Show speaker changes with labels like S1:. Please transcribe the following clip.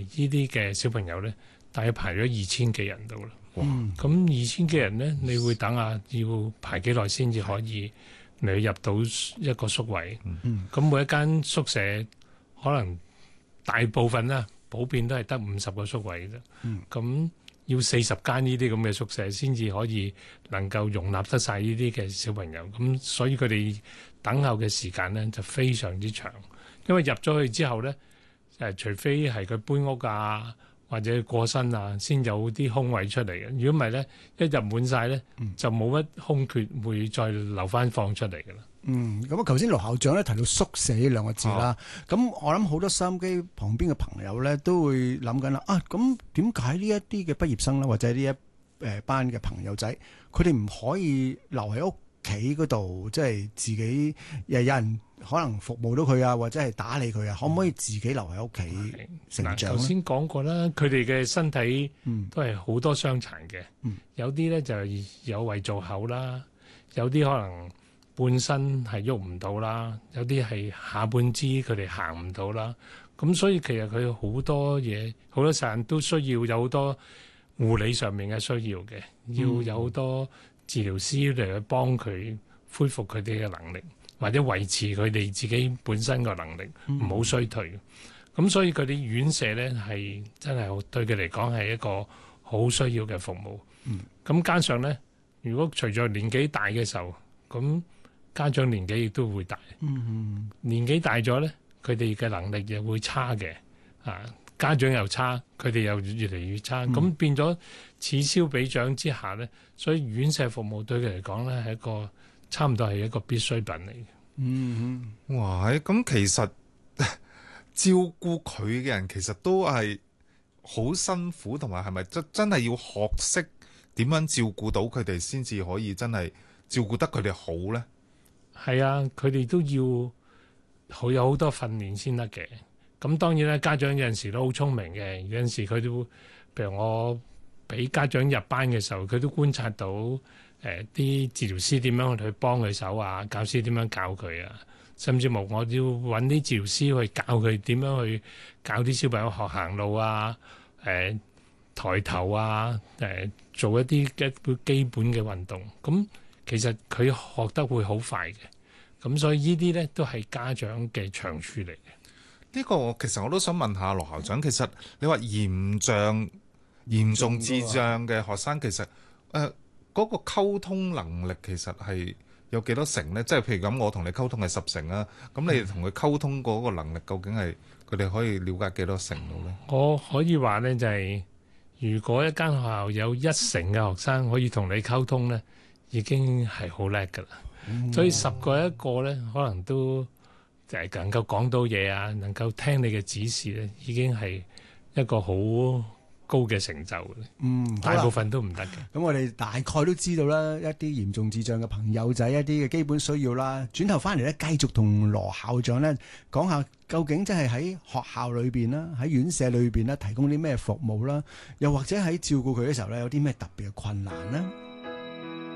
S1: 呢啲嘅小朋友咧，大約排咗2000幾人到啦。
S2: 哇！
S1: 咁2000幾人咧，你會等下要排幾耐先至可以你入到一個宿位？咁每一間宿舍可能大部分啦，普遍都係得50個宿位啫。咁要40間呢啲咁嘅宿舍先至可以能夠容納得晒呢啲嘅小朋友。咁所以佢哋等候嘅時間咧就非常之長，因為入咗去之後咧，除非係佢搬屋啊，或者過身啊，先有啲空位出嚟嘅。如果唔係咧，一入滿晒咧，就冇乜空缺會再留翻放出嚟嘅啦。
S2: 咁啊，頭先羅校長咧提到宿舍呢兩個字啦，咁我諗好多收音機旁邊嘅朋友咧都會諗緊啦，咁點解呢一啲嘅畢業生咧，或者呢一班嘅朋友仔，佢哋唔可以留喺屋企嗰度，即係自己有人可能服務到佢啊，或者係打理佢啊，可唔可以自己留喺屋企成長咧？頭
S1: 先講過啦，佢哋嘅身體都係好多傷殘嘅，有啲咧就有胃造口啦，有啲可能半身係喐唔到啦，有啲係下半肢佢哋行唔到啦。咁所以其實佢好多嘢，好多時間都需要有好多護理上面嘅需要嘅，要有好多治療師嚟去幫佢恢復佢哋嘅能力，或者維持佢哋自己本身嘅能力唔好衰退。咁所以佢哋院舍咧係真係對佢嚟講係一個好需要嘅服務。咁加上咧，如果隨著年紀大嘅時候，咁家長年紀亦都會大。年紀大咗咧，佢哋嘅能力又會差嘅。家長又差，佢哋又越嚟越差。咁變咗此消彼長之下咧，所以院舍服務對佢嚟講咧係一個差唔多係一個必需品嚟嘅。
S3: 哇！咁其實照顧佢嘅人其實都係好辛苦，同埋係咪真係要學識點樣照顧到佢哋先至可以真係照顧得佢哋好咧？
S1: 係啊，佢哋都要有好多訓練先得嘅。咁當然啦，家長有陣時都好聰明嘅，有陣時佢都譬如我俾家長入班嘅時候，佢都觀察到啲治療師點樣去幫佢手啊，教師點樣教佢啊，甚至乎我要揾啲治療師去教佢點樣去教啲小朋友學行路啊，抬頭啊，做一啲基本嘅運動。咁其實佢學得會好快嘅。咁所以呢啲咧都係家長嘅長處嚟嘅。
S3: 呢個其實我都想問下羅校長，其實你話嚴重智障嘅學生，其實嗰個溝通能力其實係有幾多成呢？即係譬如咁，我同你溝通係10成啊，咁你哋同佢溝通嗰個能力究竟係佢哋可以了解幾多成到呢？
S1: 我可以話呢，就係如果一間學校有1成嘅學生可以同你溝通呢，已經係好叻㗎啦。所以10個一個呢，可能都就係能夠講到嘢啊，能夠聽你嘅指示咧，已經係一個好高嘅成就。大部分都唔得嘅。
S2: 咁我哋大概都知道啦，一啲嚴重智障嘅朋友仔一啲嘅基本需要啦。轉頭翻嚟咧，繼續同羅校長咧講下，究竟即係喺學校裏邊啦，喺院舍裏邊咧提供啲咩服務啦，又或者喺照顧佢嘅時候咧，有啲咩特別嘅困難呢？